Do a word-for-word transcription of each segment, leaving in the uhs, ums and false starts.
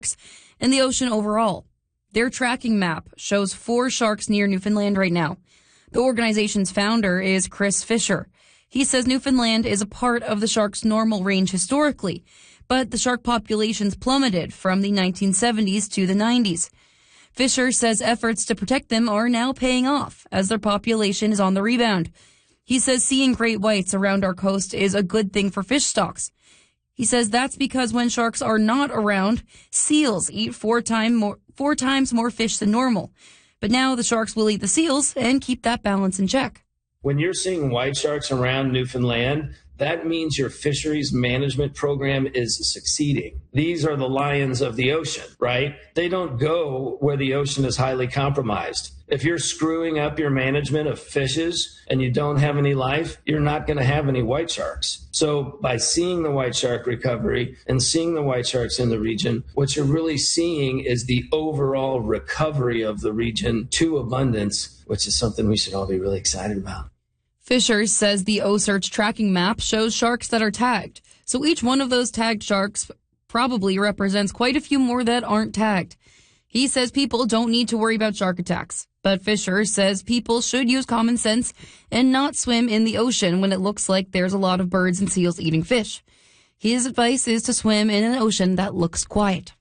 in the ocean overall. Their tracking map shows four sharks near Newfoundland right now. The organization's founder is Chris Fisher. He says Newfoundland is a part of the shark's normal range historically, but the shark populations plummeted from the nineteen seventies to the nineties. Fisher says efforts to protect them are now paying off as their population is on the rebound. He says seeing great whites around our coast is a good thing for fish stocks. He says that's because when sharks are not around, seals eat four, time more, four times more fish than normal. But now the sharks will eat the seals and keep that balance in check. When you're seeing white sharks around Newfoundland, that means your fisheries management program is succeeding. These are the lions of the ocean, right? They don't go where the ocean is highly compromised. If you're screwing up your management of fishes and you don't have any life, you're not going to have any white sharks. So by seeing the white shark recovery and seeing the white sharks in the region, what you're really seeing is the overall recovery of the region to abundance, which is something we should all be really excited about. Fisher says the O-Search tracking map shows sharks that are tagged. So each one of those tagged sharks probably represents quite a few more that aren't tagged. He says people don't need to worry about shark attacks. But Fisher says people should use common sense and not swim in the ocean when it looks like there's a lot of birds and seals eating fish. His advice is to swim in an ocean that looks quiet.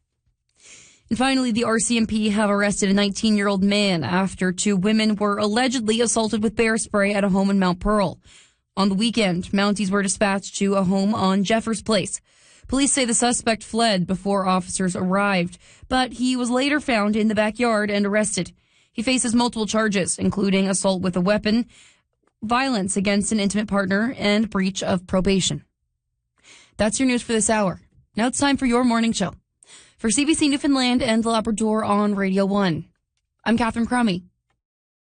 And finally, the R C M P have arrested a nineteen-year-old man after two women were allegedly assaulted with bear spray at a home in Mount Pearl. On the weekend, Mounties were dispatched to a home on Jeffers Place. Police say the suspect fled before officers arrived, but he was later found in the backyard and arrested. He faces multiple charges, including assault with a weapon, violence against an intimate partner, and breach of probation. That's your news for this hour. Now it's time for your morning show. For C B C Newfoundland and Labrador on Radio one, I'm Catherine Crummy.